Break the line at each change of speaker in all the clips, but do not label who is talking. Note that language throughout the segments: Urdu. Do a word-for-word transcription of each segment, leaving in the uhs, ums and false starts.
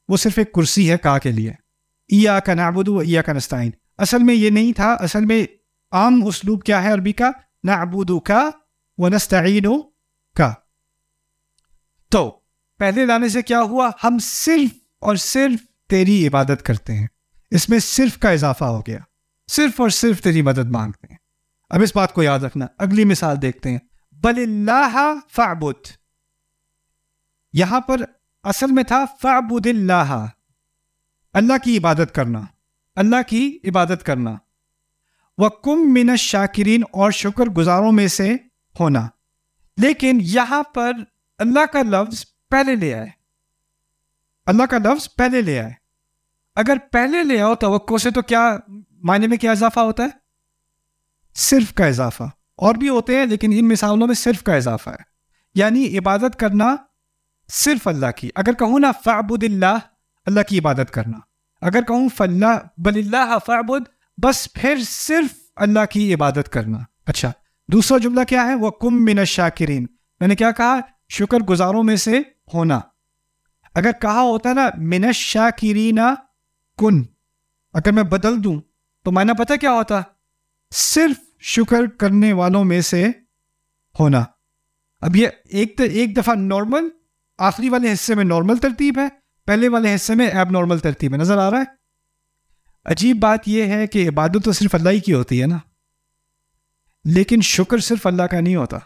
وہ صرف ایک کرسی ہے کا کے لیے. ایاک نعبد و ایاک نستعین. اصل میں یہ نہیں تھا. اصل میں عام اسلوب کیا ہے عربی کا؟ نعبدک و نستعینک. تو پہلے لانے سے کیا ہوا؟ ہم صرف اور صرف تیری عبادت کرتے ہیں. اس میں صرف کا اضافہ ہو گیا. صرف اور صرف تیری مدد مانگتے ہیں. اب اس بات کو یاد رکھنا. اگلی مثال دیکھتے ہیں. بل اللہ فاعبد. یہاں پر اصل میں تھا فاعبد اللہ، اللہ کی عبادت کرنا، اللہ کی عبادت کرنا. وَقُم مِّنَ الشَّاكِرِينَ، اور شکر گزاروں میں سے ہونا. لیکن یہاں پر اللہ کا لفظ پہلے لے آئے. اللہ کا لفظ پہلے لے آئے. اگر پہلے لے آؤ توقع سے تو کیا معنی میں کیا اضافہ ہوتا ہے؟ صرف کا اضافہ. اور بھی ہوتے ہیں لیکن ان مثالوں میں صرف کا اضافہ ہے. یعنی عبادت کرنا صرف اللہ کی. اگر کہوں نا فاعبد اللہ، اللہ کی عبادت کرنا. اگر کہوں فاللہ بل اللہ فاعبد، بس پھر صرف اللہ کی عبادت کرنا. اچھا، دوسرا جملہ کیا ہے؟ وَقُم مِّنَ الشَّاكِرِينَ. میں نے کیا کہا؟ شکر گزاروں میں سے ہونا. اگر کہا ہوتا نا من الشاکرین کن، اگر میں بدل دوں تو معنی پتہ کیا ہوتا؟ صرف شکر کرنے والوں میں سے ہونا. اب یہ ایک ایک دفعہ نارمل، آخری والے حصے میں نارمل ترتیب ہے، پہلے والے حصے میں ایب نارمل ترتیب ہے. نظر آ رہا ہے؟ عجیب بات یہ ہے کہ عبادت تو صرف اللہ ہی کی ہوتی ہے نا، لیکن شکر صرف اللہ کا نہیں ہوتا.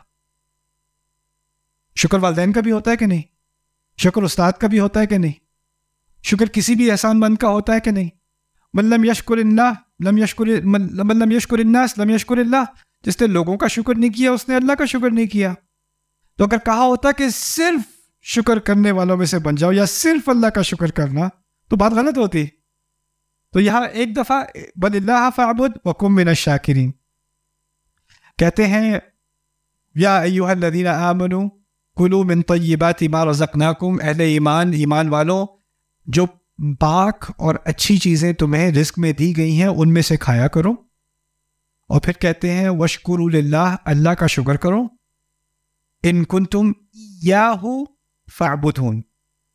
شکر والدین کا بھی ہوتا ہے کہ نہیں؟ شکر استاد کا بھی ہوتا ہے کہ نہیں؟ شکر کسی بھی احسان مند کا ہوتا ہے کہ نہیں؟ من لم یشکر اللہ لم یشکر من لم یشکر الناس لم یشکر اللہ. جس نے لوگوں کا شکر نہیں کیا اس نے اللہ کا شکر نہیں کیا. تو اگر کہا ہوتا کہ صرف شکر کرنے والوں میں سے بن جاؤ یا صرف اللہ کا شکر کرنا تو بات غلط ہوتی. تو یہاں ایک دفعہ بل اللہ فاعبد وکن من الشاکرین. کہتے ہیں یا ایھا الذین آمنوا کلوا من طیبات ما رزقناکم. اہل ایمان، ایمان والوں، جو پاک اور اچھی چیزیں تمہیں رزق میں دی گئی ہیں ان میں سے کھایا کرو. اور پھر کہتے ہیں واشکروا للہ، اللہ کا شکر کرو. ان کنتم ایاہ فاعبدون.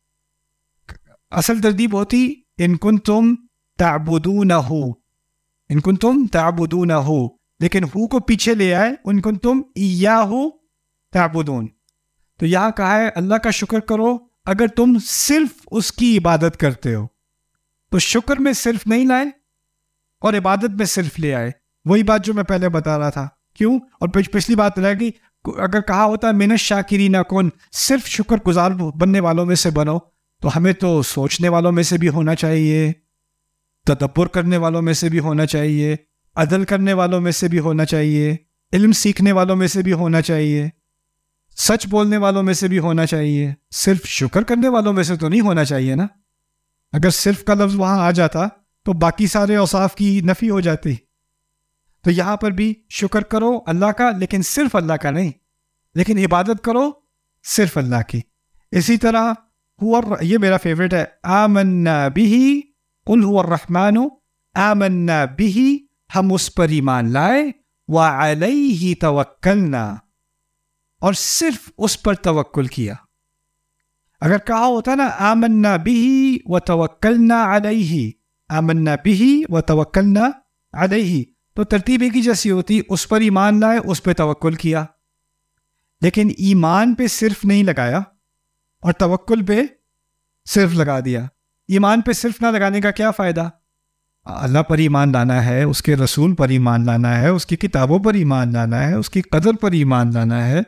اصل ترتیب ہوتی ان کنتم تعبدونہ، ان کنتم تعبدونہ، لیکن ہو کو پیچھے لے آئے ان کنتم ایاہ تعبدون. تو یہاں کہا ہے اللہ کا شکر کرو اگر تم صرف اس کی عبادت کرتے ہو. تو شکر میں صرف نہیں لائے اور عبادت میں صرف لے آئے. وہی بات جو میں پہلے بتا رہا تھا. کیوں؟ اور پچھلی بات رہ گئی. اگر کہا ہوتا من الشاکرین کن، صرف شکر گزار بننے والوں میں سے بنو، تو ہمیں تو سوچنے والوں میں سے بھی ہونا چاہیے، تدبر کرنے والوں میں سے بھی ہونا چاہیے، عدل کرنے والوں میں سے بھی ہونا چاہیے، علم سیکھنے والوں میں سے بھی ہونا چاہیے، سچ بولنے والوں میں سے بھی ہونا چاہیے. صرف شکر کرنے والوں میں سے تو نہیں ہونا چاہیے نا. اگر صرف کا لفظ وہاں آ جاتا تو باقی سارے اوصاف کی نفی ہو جاتی. تو یہاں پر بھی شکر کرو اللہ کا، لیکن صرف اللہ کا نہیں، لیکن عبادت کرو صرف اللہ کی. اسی طرح ہوا، یہ میرا فیوریٹ ہے، آمنا بہ قل هو الرحمن، آمنا بہ، ہم اس پر ایمان لائے، وعلیہ توکلنا، اور صرف اس پر توکل کیا. اگر کہا ہوتا نا آمنا بہ وتوکلنا علیہ، آمنا بہ وتوکلنا علیہ، تو ترتیب ایک ہی جیسی ہوتی، اس پر ایمان لائے، اس پہ توکل کیا. لیکن ایمان پہ صرف نہیں لگایا اور توکل پہ صرف لگا دیا. ایمان پہ صرف نہ لگانے کا کیا فائدہ؟ اللہ پر ایمان لانا ہے، اس کے رسول پر ایمان لانا ہے، اس کی کتابوں پر ایمان لانا ہے، اس کی قدر پر ایمان لانا ہے،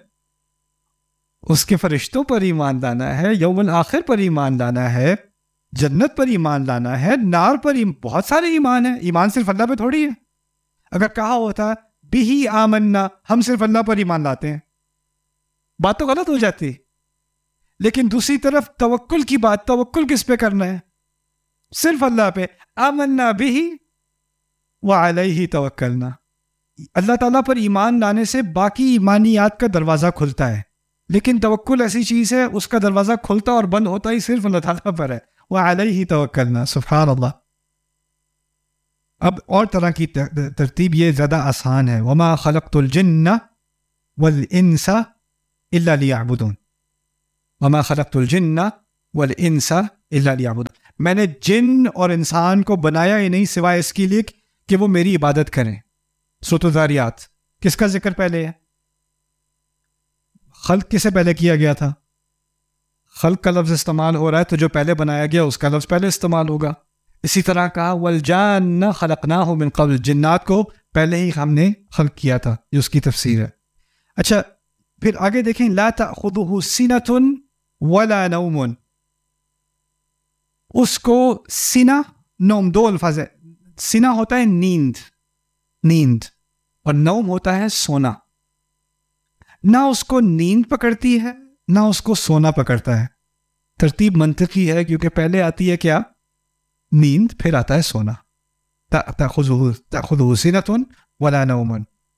اس کے فرشتوں پر ایمان لانا ہے، یوم الآخر پر ایمان لانا ہے، جنت پر ایمان لانا ہے، نار پر ایم... بہت سارے ایمان ہیں. ایمان صرف اللہ پہ تھوڑی ہے. اگر کہا ہوتا بہی آمنا، ہم صرف اللہ پر ایمان لاتے ہیں، بات تو غلط ہو جاتی. لیکن دوسری طرف توکل کی بات، توکل کس پہ کرنا ہے؟ صرف اللہ پہ. آمنا بہی وعلیہ توکلنا. اللہ تعالیٰ پر ایمان لانے سے باقی ایمانیات کا دروازہ کھلتا ہے، لیکن توکل ایسی چیز ہے اس کا دروازہ کھلتا اور بند ہوتا ہی صرف اللہ تعالیٰ پر ہے. وعلیہ توکلنا. سبحان اللہ. اب اور طرح کی ترتیب یہ زیادہ آسان ہے. وما خلقت الجن والانس الا لیعبدون. وما خلقت الجن والانس الا لیعبدون. میں نے جن اور انسان کو بنایا ہی نہیں سوائے اس کے لیے کہ وہ میری عبادت کریں. سورۃ الذاریات. کس کا ذکر پہلے ہے؟ خلق کسے پہلے کیا گیا تھا؟ خلق کا لفظ استعمال ہو رہا ہے تو جو پہلے بنایا گیا اس کا لفظ پہلے استعمال ہوگا. اسی طرح کہا والجان خلقناہ من قبل، جنات کو پہلے ہی ہم نے خلق کیا تھا. یہ اس کی تفسیر ہے. اچھا پھر آگے دیکھیں لا تأخذہ سنۃ ولا نوم. اس کو سینہ نوم دو الفاظ ہے. سینہ ہوتا ہے نیند نیند اور نوم ہوتا ہے سونا. نہ اس کو نیند پکڑتی ہے نہ اس کو سونا پکڑتا ہے. ترتیب منطقی ہے کیونکہ پہلے آتی ہے کیا؟ نیند، پھر آتا ہے سونا. تأخذہ تأخذہ سنۃ ولا نوم.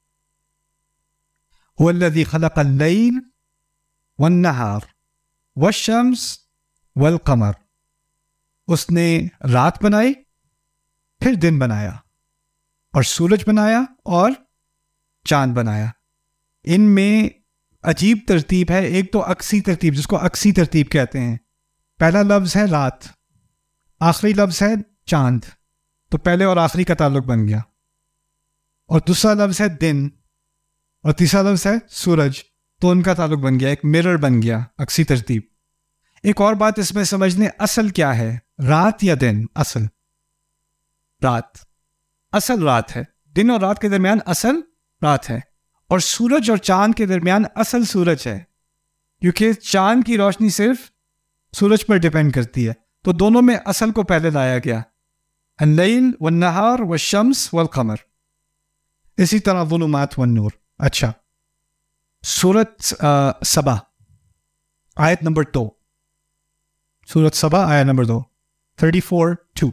هو الذي خلق الليل والنهار والشمس والقمر. اس نے رات بنائی پھر دن بنایا اور سورج بنایا اور چاند بنایا. ان میں عجیب ترتیب ہے. ایک تو عکسی ترتیب جس کو عکسی ترتیب کہتے ہیں. پہلا لفظ ہے رات، آخری لفظ ہے چاند، تو پہلے اور آخری کا تعلق بن گیا. اور دوسرا لفظ ہے دن اور تیسرا لفظ ہے سورج، تو ان کا تعلق بن گیا، ایک مرر بن گیا. عکسی ترتیب. ایک اور بات اس میں سمجھ لیں، اصل کیا ہے؟ رات یا دن؟ اصل رات، اصل رات ہے. دن اور رات کے درمیان اصل رات ہے. اور سورج اور چاند کے درمیان اصل سورج ہے، کیونکہ چاند کی روشنی صرف سورج پر ڈیپینڈ کرتی ہے. تو دونوں میں اصل کو پہلے لایا گیا، اللیل والنہار والشمس والقمر. اسی طرح ظلمات والنور. اچھا سورت سبا آیت نمبر دو. سورت سبا آیت نمبر دو چوتیس ٹو.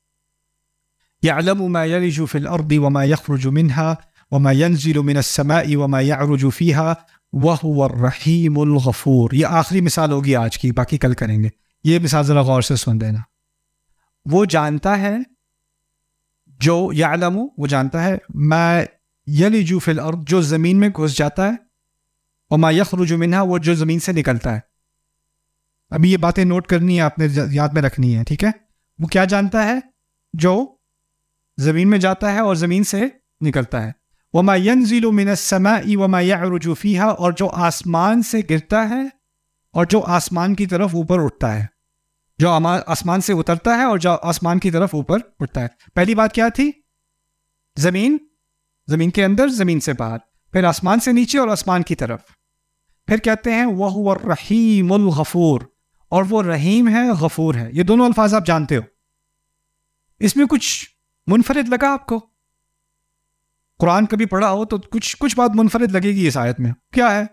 يعلم ما يلج في الأرض وما يخرج منها وما ينزل من السماء وما يعرج فيها وهو الرحيم الغفور. یہ آخری مثال ہوگی آج کی، باقی کل کریں گے. یہ مثال ذرا غور سے سن دینا. وہ جانتا ہے جو یعلم، وہ جانتا ہے ما یلج فی الارض، جو زمین میں گھس جاتا ہے، وما یخرج منها، وہ جو زمین سے نکلتا ہے. ابھی یہ باتیں نوٹ کرنی ہے، آپ نے یاد میں رکھنی ہے، ٹھیک ہے؟ وہ کیا جانتا ہے؟ جو زمین میں جاتا ہے اور زمین سے نکلتا ہے. وما ينزل من السماء وما يعرج فيها، اور جو آسمان سے گرتا ہے اور جو آسمان کی طرف اوپر اٹھتا ہے. جو آسمان سے اترتا ہے اور جو آسمان کی طرف اوپر اٹھتا ہے. پہلی بات کیا تھی؟ زمین، زمین کے اندر، زمین سے باہر، پھر آسمان سے نیچے اور آسمان کی طرف. پھر کہتے ہیں وَهُوَ الرَّحِيمُ الْغَفُورُ، اور وہ رحیم ہے، غفور ہے. یہ دونوں الفاظ آپ جانتے ہو. اس میں کچھ منفرد لگا آپ کو؟ قرآن کبھی پڑھا ہو تو کچھ کچھ بات منفرد لگے گی اس آیت میں. کیا ہے؟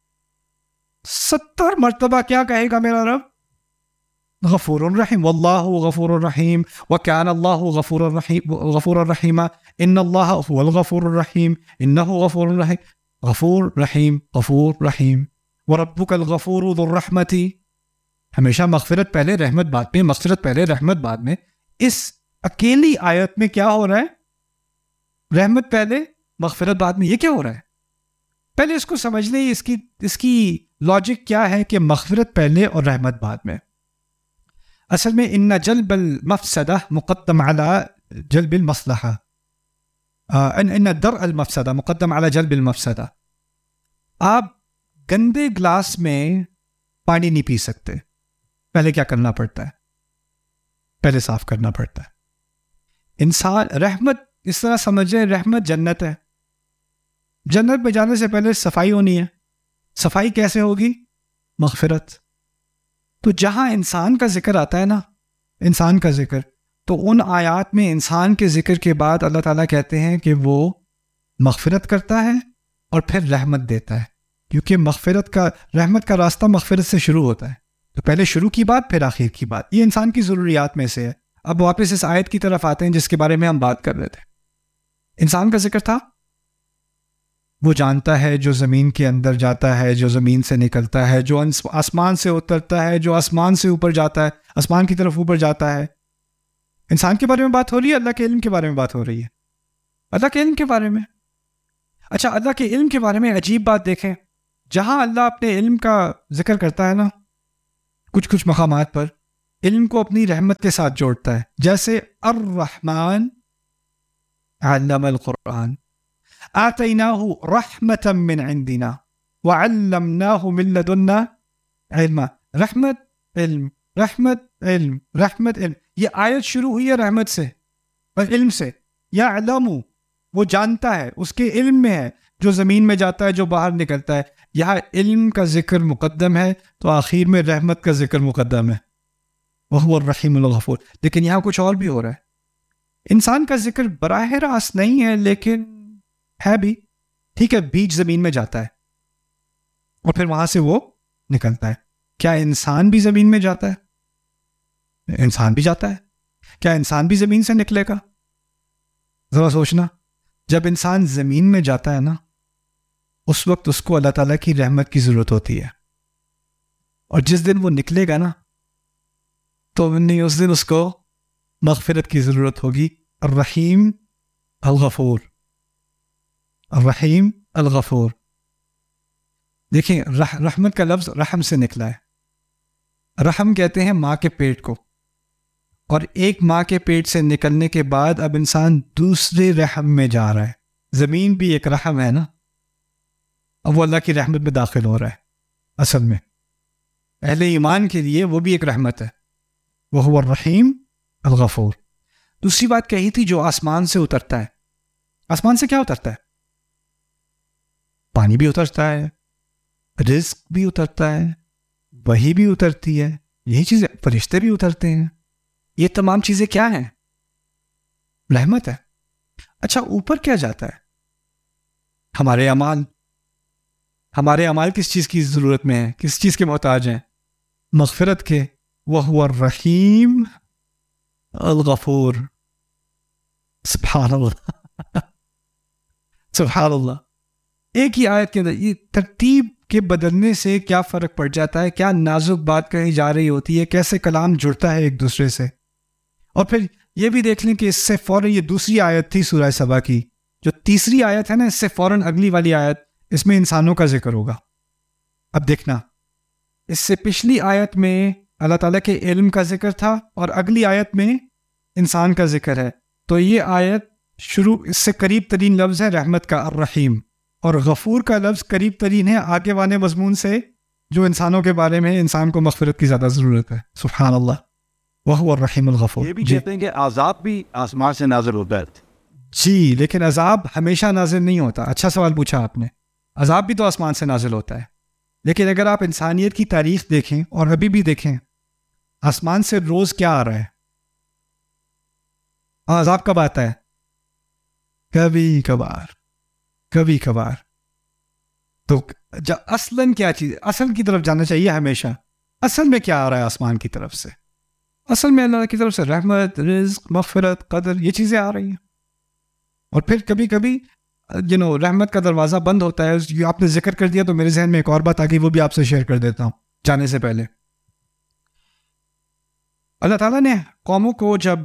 ستر مرتبہ کیا کہے گا میرا رب؟ غفور الرحیم. واللہ غفور الرحیم وکان اللہ غفور الرحیم غفور الرحیم ان اللہ هو الغفور الرحیم انہ غفور الرحیم. غفور رحیم غفور رحیم. وربک الغفور ذو الرحمت. ہمیشہ مغفرت پہلے، رحمت بعد میں، مغفرت پہلے، رحمت بعد میں. اس اکیلی آیت میں کیا ہو رہا ہے؟ رحمت پہلے، مغفرت بعد میں. یہ کیا ہو رہا ہے؟ پہلے اس کو سمجھ لیں، اس کی اس کی لاجک کیا ہے کہ مغفرت پہلے اور رحمت بعد میں. اصل میں ان جلب المفسدہ مقدم علی جلب المصلحہ، ان ان درء المفسدہ مقدم علی جلب المفسدہ. آپ گندے گلاس میں پانی نہیں پی سکتے، پہلے کیا کرنا پڑتا ہے؟ پہلے صاف کرنا پڑتا ہے. انسان رحمت اس طرح سمجھے، رحمت جنت ہے. جنت میں جانے سے پہلے صفائی ہونی ہے. صفائی کیسے ہوگی؟ مغفرت. تو جہاں انسان کا ذکر آتا ہے نا، انسان کا ذکر، تو ان آیات میں انسان کے ذکر کے بعد اللہ تعالیٰ کہتے ہیں کہ وہ مغفرت کرتا ہے اور پھر رحمت دیتا ہے. کیونکہ مغفرت کا، رحمت کا راستہ مغفرت سے شروع ہوتا ہے. تو پہلے شروع کی بات پھر آخر کی بات. یہ انسان کی ضروریات میں سے ہے. اب واپس اس آیت کی طرف آتے ہیں جس کے بارے میں ہم بات کر رہے تھے. انسان کا ذکر تھا. وہ جانتا ہے جو زمین کے اندر جاتا ہے، جو زمین سے نکلتا ہے، جو آسمان سے اترتا ہے، جو آسمان سے اوپر جاتا ہے، آسمان کی طرف اوپر جاتا ہے. انسان کے بارے میں بات ہو رہی ہے، اللہ کے علم کے بارے میں بات ہو رہی ہے. اللہ کے علم کے بارے میں. اچھا اللہ کے علم کے بارے میں عجیب بات دیکھیں. جہاں اللہ اپنے علم کا ذکر کرتا ہے نا کچھ کچھ مقامات پر، علم کو اپنی رحمت کے ساتھ جوڑتا ہے. جیسے الرحمن علم القرآن، آتیناہ رحمتا من عندنا وعلمناہ من لدنا علما. رحمت علم، رحمت علم، رحمت علم. یہ آیت شروع ہوئی ہے رحمت سے اور علم سے. یعلم، وہ جانتا ہے، اس کے علم میں ہے، جو زمین میں جاتا ہے، جو باہر نکلتا ہے. یہاں علم کا ذکر مقدم ہے تو آخر میں رحمت کا ذکر مقدم ہے. وہو الرحیم الغفور. لیکن یہاں کچھ اور بھی ہو رہا ہے. انسان کا ذکر براہ راست نہیں ہے لیکن ہے بھی. ٹھیک ہے، بیج زمین میں جاتا ہے اور پھر وہاں سے وہ نکلتا ہے. کیا انسان بھی زمین میں جاتا ہے؟ انسان بھی جاتا ہے. کیا انسان بھی زمین سے نکلے گا؟ ذرا سوچنا. جب انسان زمین میں جاتا ہے نا، اس وقت اس کو اللہ تعالیٰ کی رحمت کی ضرورت ہوتی ہے. اور جس دن وہ نکلے گا نا تو نہیں، اس دن اس کو مغفرت کی ضرورت ہوگی. الرحیم الغفور، الرحیم الغفور. دیکھیں، رح رحمت کا لفظ رحم سے نکلا ہے. رحم کہتے ہیں ماں کے پیٹ کو، اور ایک ماں کے پیٹ سے نکلنے کے بعد اب انسان دوسرے رحم میں جا رہا ہے. زمین بھی ایک رحم ہے نا، اب وہ اللہ کی رحمت میں داخل ہو رہا ہے. اصل میں اہل ایمان کے لیے وہ بھی ایک رحمت ہے. وہ الرحیم الغفور. دوسری بات کہی تھی، جو آسمان سے اترتا ہے. آسمان سے کیا اترتا ہے؟ پانی بھی اترتا ہے، رزق بھی اترتا ہے، وحی بھی اترتی ہے، یہی چیزیں، فرشتے بھی اترتے ہیں. یہ تمام چیزیں کیا ہیں؟ رحمت ہے. اچھا، اوپر کیا جاتا ہے؟ ہمارے اعمال. ہمارے اعمال کس چیز کی ضرورت میں ہیں؟ کس چیز کے محتاج ہیں؟ مغفرت کے. وَهُوَ الرحیم الغفور. سبحان اللہ، سبحان اللہ. ایک ہی آیت کے اندر یہ ترتیب کے بدلنے سے کیا فرق پڑ جاتا ہے، کیا نازک بات کہی جا رہی ہوتی ہے، کیسے کلام جڑتا ہے ایک دوسرے سے. اور پھر یہ بھی دیکھ لیں کہ اس سے فوراً، یہ دوسری آیت تھی سورہ سبا کی، جو تیسری آیت ہے نا، اس سے فوراً اگلی والی آیت، اس میں انسانوں کا ذکر ہوگا. اب دیکھنا، اس سے پچھلی آیت میں اللہ تعالیٰ کے علم کا ذکر تھا اور اگلی آیت میں انسان کا ذکر ہے. تو یہ آیت شروع، اس سے قریب ترین لفظ ہے رحمت کا الرحیم، اور غفور کا لفظ قریب ترین ہے آگے والے مضمون سے جو انسانوں کے بارے میں انسان کو مغفرت کی زیادہ ضرورت ہے. سبحان اللہ. وہو الرحیم الغفور.
یہ بھی کہتے ہیں کہ عذاب بھی آسمان سے نازل ہوتا ہے.
جی، لیکن عذاب ہمیشہ نازل نہیں ہوتا. اچھا سوال پوچھا آپ نے. عذاب بھی تو آسمان سے نازل ہوتا ہے، لیکن اگر آپ انسانیت کی تاریخ دیکھیں اور ابھی بھی دیکھیں، آسمان سے روز کیا آ رہا ہے؟ عذاب کب آتا ہے؟ کبھی کبھار، کبھی کبھار. تو اصلاً کیا چیز، اصل کی طرف جانا چاہیے ہمیشہ. اصل میں کیا آ رہا ہے آسمان کی طرف سے؟ اصل میں اللہ کی طرف سے رحمت، رزق، مغفرت، قدر، یہ چیزیں آ رہی ہیں. اور پھر کبھی کبھی یو نو رحمت کا دروازہ بند ہوتا ہے. یہ آپ نے ذکر کر دیا تو میرے ذہن میں ایک اور بات آ گئی، وہ بھی آپ سے شیئر کر دیتا ہوں جانے سے پہلے. اللہ تعالیٰ نے قوموں کو جب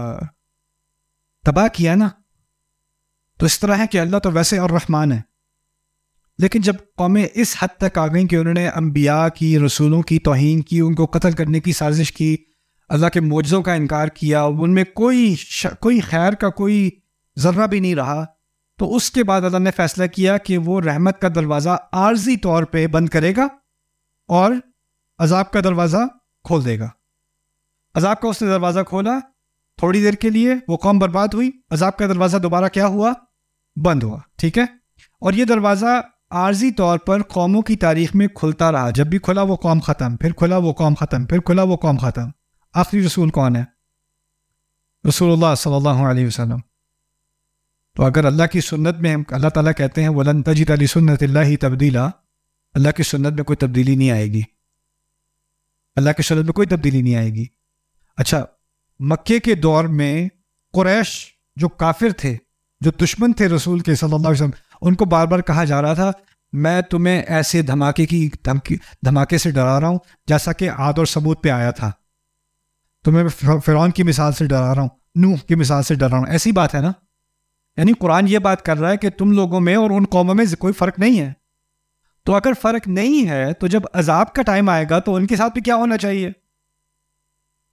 تباہ کیا نا، تو اس طرح ہے کہ اللہ تو ویسے الرحمن ہے، لیکن جب قومیں اس حد تک آ گئیں کہ انہوں نے انبیاء کی، رسولوں کی توہین کی، ان کو قتل کرنے کی سازش کی، اللہ کے معجزوں کا انکار کیا، ان میں کوئی ش... کوئی خیر کا کوئی ذرہ بھی نہیں رہا، تو اس کے بعد اللہ نے فیصلہ کیا کہ وہ رحمت کا دروازہ عارضی طور پہ بند کرے گا اور عذاب کا دروازہ کھول دے گا. عذاب کا اس نے دروازہ کھولا، تھوڑی دیر کے لیے وہ قوم برباد ہوئی، عذاب کا دروازہ دوبارہ کیا ہوا؟ بند ہوا. ٹھیک ہے. اور یہ دروازہ عارضی طور پر قوموں کی تاریخ میں کھلتا رہا. جب بھی کھلا وہ قوم ختم، پھر کھلا وہ قوم ختم، پھر کھلا وہ قوم ختم. آخری رسول کون ہے؟ رسول اللہ صلی اللہ علیہ وسلم. تو اگر اللہ کی سنت میں ہم، اللہ تعالیٰ کہتے ہیں وَلَن تَجِدَ لِسُنَّتِ اللَّهِ تَبْدِيلًا، اللہ کی سنت میں کوئی تبدیلی نہیں آئے گی. اللہ کی سنت میں کوئی تبدیلی نہیں آئے گی. اچھا، مکے کے دور میں قریش جو کافر تھے، جو دشمن تھے رسول کے صلی اللہ علیہ وسلم، ان کو بار بار کہا جا رہا تھا میں تمہیں ایسے دھماکے کی دھمکی دھماکے سے ڈرا رہا ہوں جیسا کہ عاد اور ثمود پہ آیا تھا. تمہیں فرعون کی مثال سے ڈرا رہا ہوں، نوح کی مثال سے ڈرا رہا ہوں. ایسی بات ہے نا. یعنی قرآن یہ بات کر رہا ہے کہ تم لوگوں میں اور ان قوموں میں کوئی فرق نہیں ہے. تو اگر فرق نہیں ہے تو جب عذاب کا ٹائم آئے گا تو ان کے ساتھ بھی کیا ہونا چاہیے؟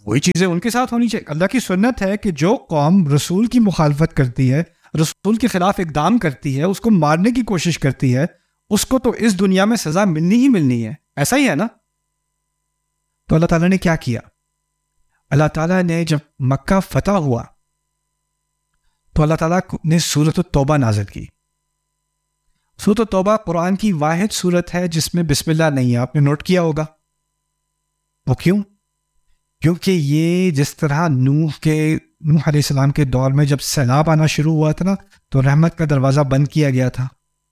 وہی چیزیں ان کے ساتھ ہونی چاہیے. اللہ کی سنت ہے کہ جو قوم رسول کی مخالفت کرتی ہے, رسول کے خلاف اقدام کرتی ہے, اس کو مارنے کی کوشش کرتی ہے, اس کو تو اس دنیا میں سزا ملنی ہی ملنی ہے. ایسا ہی ہے نا. تو اللہ تعالیٰ نے کیا کیا؟ اللہ تعالیٰ نے جب مکہ فتح ہوا تو اللہ تعالیٰ نے سورۃ التوبہ نازل کی. سورۃ التوبہ قرآن کی واحد سورت ہے جس میں بسم اللہ نہیں ہے. آپ نے نوٹ کیا ہوگا. وہ کیوں؟ کیونکہ یہ جس طرح نوح کے نوح علیہ السلام کے دور میں جب سیلاب آنا شروع ہوا تھا نا, تو رحمت کا دروازہ بند کیا گیا تھا.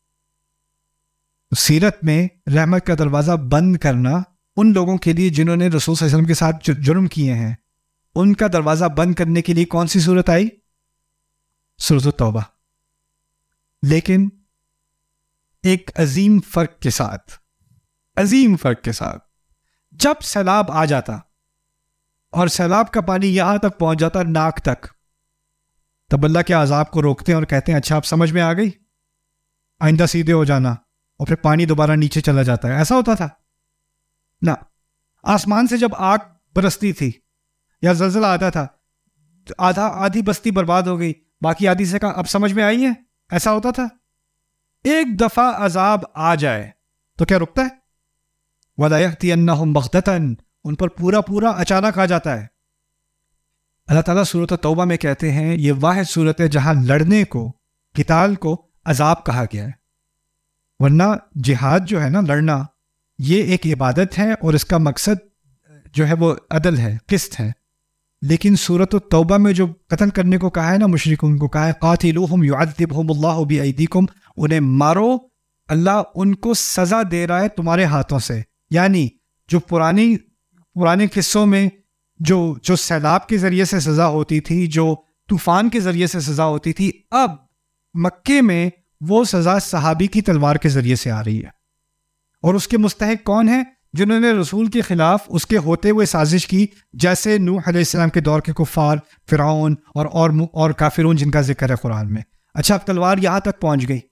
سیرت میں رحمت کا دروازہ بند کرنا ان لوگوں کے لیے جنہوں نے رسول صلی اللہ علیہ وسلم کے ساتھ جرم کیے ہیں, ان کا دروازہ بند کرنے کے لیے کون سی صورت آئی؟ سورۃ التوبہ. لیکن ایک عظیم فرق کے ساتھ, عظیم فرق کے ساتھ جب سیلاب آ جاتا اور سیلاب کا پانی یہاں تک پہنچ جاتا, ناک تک, تب اللہ کے عذاب کو روکتے ہیں اور کہتے ہیں اچھا اب سمجھ میں آ گئی, آئندہ سیدھے ہو جانا, اور پھر پانی دوبارہ نیچے چلا جاتا ہے. ایسا ہوتا تھا نہ. آسمان سے جب آگ برستی تھی یا زلزلہ آتا تھا, آدھا آدھی بستی برباد ہو گئی, باقی آدھی سے کہا اب سمجھ میں آئی ہے. ایسا ہوتا تھا. ایک دفعہ عذاب آ جائے تو کیا رکتا ہے؟ وَلَا يَأْتِيَنَّهُمْ بَغْتَةً, ان پر پورا پورا اچانک آ جاتا ہے. اللہ تعالیٰ سورۃ التوبہ میں کہتے ہیں یہ واحد صورت ہے جہاں لڑنے کو, قتال کو عذاب کہا گیا ہے. ورنہ جہاد جو ہے نا, لڑنا, یہ ایک عبادت ہے اور اس کا مقصد جو ہے وہ عدل ہے, قسط ہے. لیکن سورۃ التوبہ میں جو قتل کرنے کو کہا ہے نا, مشرکون کو کہا ہے قاتلوہم یعذبہم اللہ بایدیکم, انہیں مارو, اللہ ان کو سزا دے رہا ہے تمہارے ہاتھوں سے. یعنی جو پرانی پرانے قصوں میں جو جو سیلاب کے ذریعے سے سزا ہوتی تھی, جو طوفان کے ذریعے سے سزا ہوتی تھی, اب مکے میں وہ سزا صحابی کی تلوار کے ذریعے سے آ رہی ہے. اور اس کے مستحق کون ہیں؟ جنہوں نے رسول کے خلاف اس کے ہوتے ہوئے سازش کی, جیسے نوح علیہ السلام کے دور کے کفار, فرعون اور اور اور کافرون جن کا ذکر ہے قرآن میں. اچھا اب تلوار یہاں تک پہنچ گئی,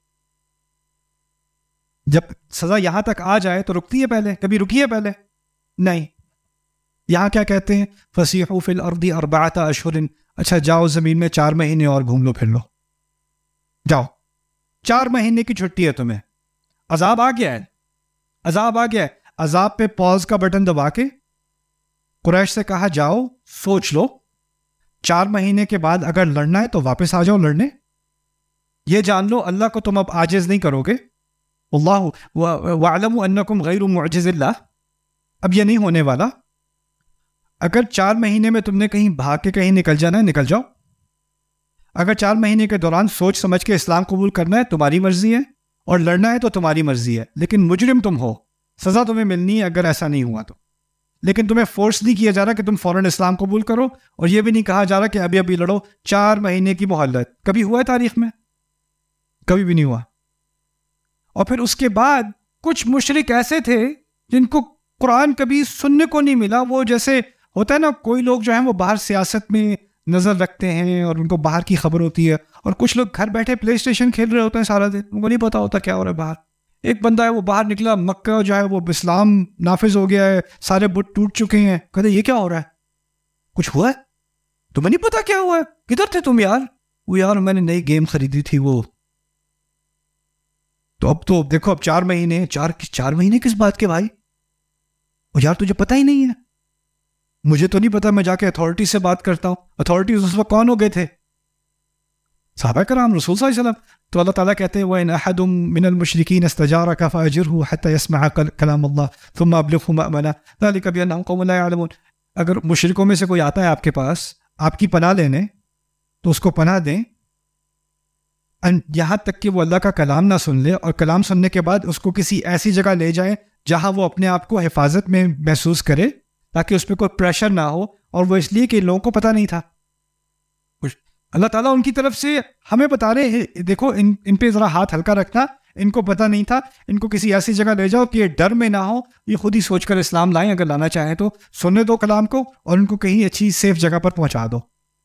جب سزا یہاں تک آ جائے تو رکتی ہے پہلے؟ کبھی رکی ہے پہلے؟ نہیں. یہاں کیا کہتے ہیں؟ فسیحوا فی الارض اربعۃ اشہر, اچھا جاؤ زمین میں چار مہینے اور گھوم لو پھر لو, جاؤ, چار مہینے کی چھٹی ہے تمہیں. عذاب آ گیا ہے, عذاب آ گیا ہے. عذاب پہ پاز کا بٹن دبا کے قریش سے کہا جاؤ سوچ لو, چار مہینے کے بعد اگر لڑنا ہے تو واپس آ جاؤ لڑنے. یہ جان لو اللہ کو تم اب عاجز نہیں کرو گے. اللہ وَاعْلَمُوا أَنَّكُمْ غَيْرُ مُعْجِزِ اللَّهِ, اب یہ نہیں ہونے والا. اگر چار مہینے میں تم نے کہیں بھاگ کے کہیں نکل جانا ہے نکل جاؤ. اگر چار مہینے کے دوران سوچ سمجھ کے اسلام قبول کرنا ہے تمہاری مرضی ہے, اور لڑنا ہے تو تمہاری مرضی ہے, لیکن مجرم تم ہو, سزا تمہیں ملنی ہے اگر ایسا نہیں ہوا تو. لیکن تمہیں فورس نہیں کیا جا رہا کہ تم فوراً اسلام قبول کرو, اور یہ بھی نہیں کہا جا رہا کہ ابھی ابھی لڑو. چار مہینے کی مہلت کبھی ہوا ہے تاریخ میں؟ کبھی بھی نہیں ہوا. اور پھر اس کے بعد کچھ مشرک ایسے تھے جن کو قرآن کبھی سننے کو نہیں ملا. وہ جیسے ہوتا ہے نا, کوئی لوگ جو ہیں وہ باہر سیاست میں نظر رکھتے ہیں اور ان کو باہر کی خبر ہوتی ہے, اور کچھ لوگ گھر بیٹھے پلے اسٹیشن کھیل رہے ہوتے ہیں سارا دن, ان کو نہیں پتا ہوتا کیا ہو رہا ہے باہر. ایک بندہ ہے وہ باہر نکلا, مکہ جو ہے وہ اسلام نافذ ہو گیا ہے, سارے بت ٹوٹ چکے ہیں. کہتے یہ کیا ہو رہا ہے؟ کچھ ہوا ہے؟ تمہیں نہیں پتا کیا ہوا ہے؟ کدھر تھے تم یار؟ وہ یار میں نے نئی گیم خریدی تھی وہ. تو اب تو دیکھو اب چار مہینے چار چار مہینے کس بات کے بھائی؟ وہ یار تجھے پتہ ہی نہیں ہے. مجھے تو نہیں پتا, میں جا کے اتھارٹی سے بات کرتا ہوں. اتھارٹیز اس وقت کون ہو گئے تھے؟ صحابہ کرام, رسول صلی اللہ علیہ وسلم. تو اللہ تعالیٰ کہتے ہیں وَإِنْ أَحَدٌ مِّنَ الْمُشْرِكِينَ اسْتَجَارَكَ فَأَجِرْهُ حَتَّى يَسْمَعَ كَلَامَ اللَّهِ ثُمَّ أَبْلِغْهُ مَأْمَنَهُ ذَلِكَ بِأَنَّهُمْ قَوْمٌ لَا يَعْلَمُونَ. اگر مشرکوں میں سے کوئی آتا ہے آپ کے پاس آپ کی پناہ لینے, تو اس کو پناہ دیں یہاں تک کہ وہ اللہ کا کلام نہ سن لے, اور کلام سننے کے بعد اس کو کسی ایسی جگہ لے جائیں جہاں وہ اپنے آپ کو حفاظت میں محسوس کرے, تاکہ اس پہ کوئی پریشر نہ ہو. اور وہ اس لیے کہ لوگوں کو پتہ نہیں تھا. اللہ تعالیٰ ان کی طرف سے ہمیں بتا رہے ہیں دیکھو ان ان پہ ذرا ہاتھ ہلکا رکھنا, ان کو پتہ نہیں تھا, ان کو کسی ایسی جگہ لے جاؤ کہ یہ ڈر میں نہ ہو, یہ خود ہی سوچ کر اسلام لائیں. اگر لانا چاہیں تو سننے دو کلام کو, اور ان کو کہیں اچھی سیف جگہ پر پہنچا دو.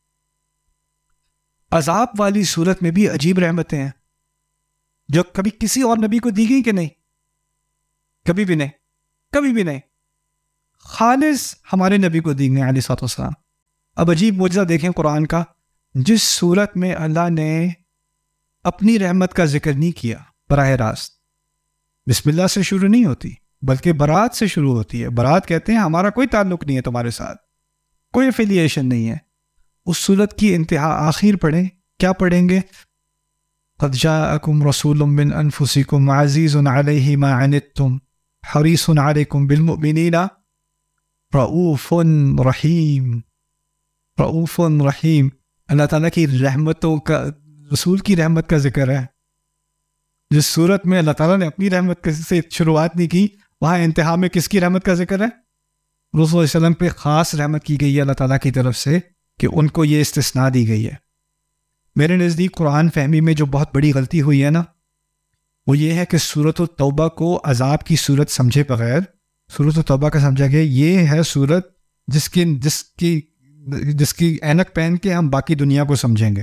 عذاب والی صورت میں بھی عجیب رحمتیں ہیں جو کبھی کسی اور نبی کو دی گئی کہ نہیں؟ کبھی بھی نہیں, کبھی بھی نہیں. خالص ہمارے نبی کو دی گئی علیہ الصلوۃ والسلام. اب عجیب معجزہ دیکھیں قرآن کا، جس صورت میں اللہ نے اپنی رحمت کا ذکر نہیں کیا براہ راست، بسم اللہ سے شروع نہیں ہوتی بلکہ برات سے شروع ہوتی ہے. برات کہتے ہیں ہمارا کوئی تعلق نہیں ہے تمہارے ساتھ، کوئی افیلیشن نہیں ہے. اس صورت کی انتہا آخر پڑھیں، کیا پڑھیں گے؟ قد جاءکم رسول من انفسکم عزیز علیہ ما عنتم حریص علیکم بالمؤمنین رؤوف رحیم. رؤوف رحیم، اللہ تعالیٰ کی رحمتوں کا، رسول کی رحمت کا ذکر ہے. جس صورت میں اللہ تعالیٰ نے اپنی رحمت سے شروعات نہیں کی، وہاں انتہا میں کس کی رحمت کا ذکر ہے؟ رسول اللہ صلی اللہ علیہ وسلم پہ خاص رحمت کی گئی ہے اللہ تعالیٰ کی طرف سے کہ ان کو یہ استثناء دی گئی ہے. میرے نزدیک قرآن فہمی میں جو بہت بڑی غلطی ہوئی ہے نا، وہ یہ ہے کہ سورۃ التوبہ کو عذاب کی صورت سمجھے بغیر سورۃ التوبہ کا سمجھا گیا یہ ہے صورت جس کی جس کی جس کی اینک پہن کے ہم باقی دنیا کو سمجھیں گے.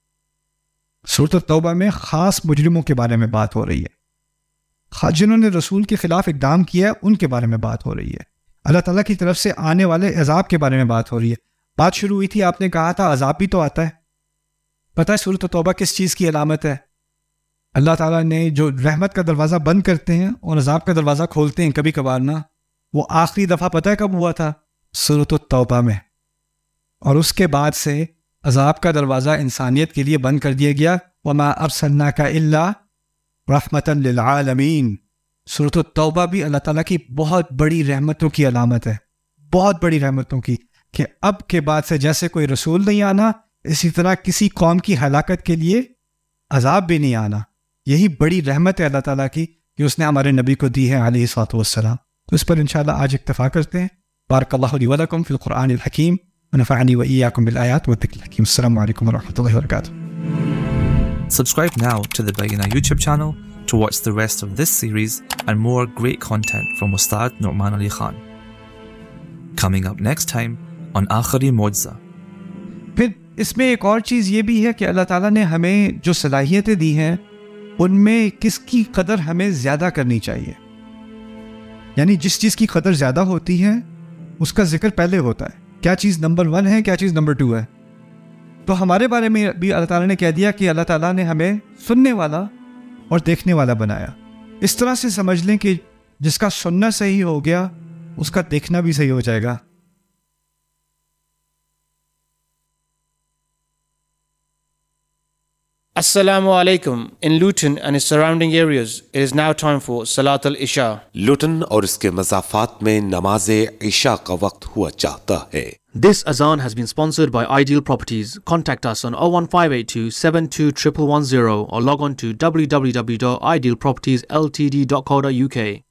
سورۃ التوبہ میں خاص مجرموں کے بارے میں بات ہو رہی ہے، جنہوں نے رسول کے خلاف اقدام کیا ہے ان کے بارے میں بات ہو رہی ہے. اللہ تعالیٰ کی طرف سے آنے والے عذاب کے بارے میں بات ہو رہی ہے. بات شروع ہوئی تھی، آپ نے کہا تھا عذاب بھی تو آتا ہے. پتہ ہے سورۃ التوبہ کس چیز کی علامت ہے؟ اللہ تعالیٰ نے جو رحمت کا دروازہ بند کرتے ہیں اور عذاب کا دروازہ کھولتے ہیں کبھی کبھار نا، وہ آخری دفعہ پتہ ہے کب ہوا تھا؟ سورۃ التوبہ میں. اور اس کے بعد سے عذاب کا دروازہ انسانیت کے لیے بند کر دیا گیا. وما ارسلناک الا رحمتا للعالمین. سورۃ التوبہ بھی اللہ تعالیٰ کی بہت بڑی رحمتوں کی علامت ہے، بہت بڑی رحمتوں کی، کہ اب کے بعد سے جیسے کوئی رسول نہیں آنا، اسی طرح کسی قوم کی ہلاکت کے لیے عذاب بھی نہیں آنا. یہی بڑی رحمت ہے اللہ تعالیٰ کی کہ اس نے ہمارے نبی کو دی ہے علیہ الصلوۃ والسلام. تو اس پر انشاءاللہ آج اکتفا کرتے ہیں. بارک اللہ لی ولکم فی القرآن الحکیم ونفعنی وإياكم بالآیات والذکر الحکیم. السلام علیکم ورحمۃ اللہ وبرکاتہ.
Subscribe now to the Bayina YouTube channel to watch the rest of this series and more great content from Ustad Nu'man Ali Khan. Coming up next time on Aakhari Mu'jiza.
پھر اس میں ایک اور چیز یہ بھی ہے کہ اللہ تعالیٰ نے ہمیں جو صلاحیتیں دی ہیں ان میں کس کی قدر ہمیں زیادہ کرنی چاہیے. یعنی جس چیز کی قدر زیادہ ہوتی ہے اس کا ذکر پہلے ہوتا ہے. کیا چیز نمبر ون ہے، کیا چیز نمبر ٹو ہے. تو ہمارے بارے میں بھی اللہ تعالیٰ نے کہہ دیا کہ اللہ تعالیٰ نے ہمیں سننے والا اور دیکھنے والا بنایا. اس طرح سے سمجھ لیں کہ جس کا سننا صحیح ہو گیا اس کا دیکھنا بھی صحیح ہو جائے گا.
Assalamu alaikum. In Luton and its surrounding areas, it is now time for Salat al-Isha.
لوٹن اور اس کے مضافات میں نماز عشاء کا وقت ہوا چاہتا ہے.
This azan has been sponsored by Ideal Properties. Contact us on oh one five eight two seven two one one one zero or log on to w w w dot ideal properties l t d dot co dot u k.